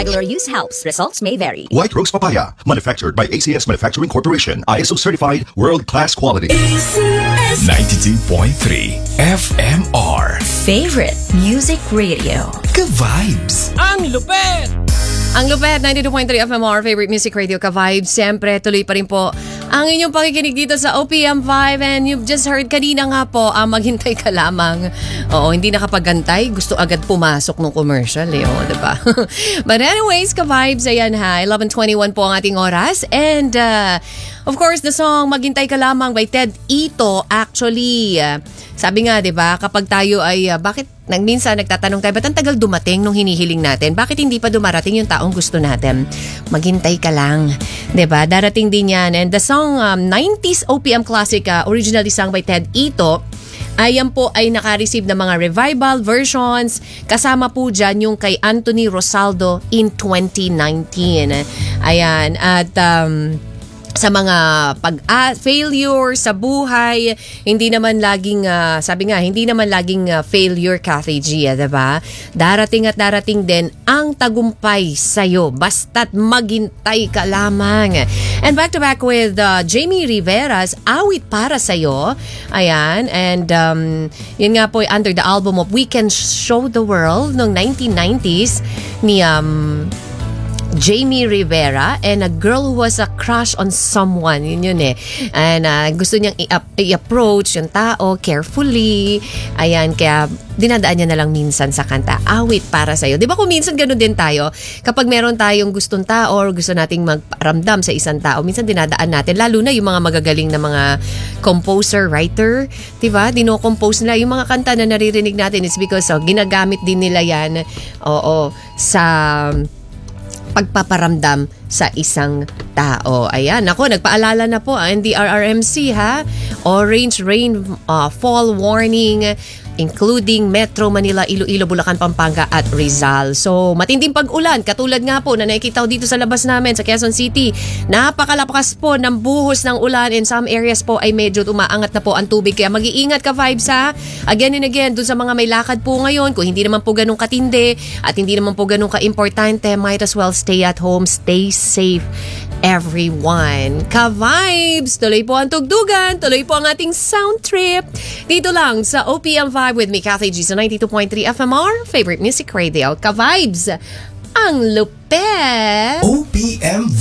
Regular use helps. Results may vary. White Rose Papaya, manufactured by ACS Manufacturing Corporation. ISO certified, world-class quality. ACS 92.3 FMR. Favorite Music Radio. Ka-vibes. Ang lupet! Ang lupet, 92.3 FMR, Favorite Music Radio Ka-vibes. Siyempre, tuloy pa rin po ang inyong pakikinig dito sa OPM Vibe. And you've just heard kanina nga po, maghintay ka lamang. Oo, hindi nakapagantay. Gusto agad pumasok ng commercial. Diba? But anyways, Ka-vibes, ayan ha. 11:21 po ang ating oras. And of course, the song Maghintay Ka Lamang by Ted Ito. Actually, sabi nga, diba, kapag tayo ay, bakit minsan nagtatanong tayo, ba't ang tagal dumating nung hinihiling natin? Bakit hindi pa dumarating yung taong gusto natin? Maghintay ka lang. Diba? Darating din yan. And the song 90s OPM classic, originally sung by Ted Ito, ayan po ay naka-receive ng mga revival versions. Kasama po dyan yung kay Anthony Rosaldo in 2019. Ayan. At sa mga failure sa buhay, hindi naman laging, sabi nga, hindi naman laging failure, Kathy G, diba? Darating at darating din ang tagumpay sa'yo, basta't maghintay ka lamang. And back to back with Jamie Rivera's Awit Para Sa'yo. Ayan, and yun nga po under the album of We Can Show the World noong 1990s ni Jamie Rivera and a girl who was a crush on someone. Yun eh. And gusto niyang i-approach yung tao carefully. Ayan, kaya dinadaan niya na lang minsan sa kanta, Awit Para Sa'yo. Di ba kung minsan ganun din tayo? Kapag meron tayong gustong tao or gusto nating magparamdam sa isang tao, minsan dinadaan natin, lalo na yung mga magagaling na mga composer, writer. Di ba? Dino-compose nila. Yung mga kanta na naririnig natin is because ginagamit din nila yan sa pagpaparamdam sa isang tao. Ayan, ako, nagpaalala na po ang NDRRMC ha. Orange rain fall warning including Metro Manila, Iloilo, Bulacan, Pampanga at Rizal. So, matinding pag-ulan. Katulad nga po na nakikita ko dito sa labas namin sa Quezon City. Napakalakas po ng buhos ng ulan. In some areas po ay medyo umaangat na po ang tubig. Kaya mag-iingat ka, vibes ha. Again and again, dun sa mga may lakad po ngayon, kung hindi naman po ganun katindi at hindi naman po ganun ka-importante, might as well stay at home, stay safe, everyone. Ka-vibes! Tuloy po ang tugdugan. Tuloy po ang ating sound trip. Dito lang sa OPM Vibe with me, Kathy G, sa 92.3 FMR, Favorite Music Radio. Ka-vibes! Ang lupet! OPM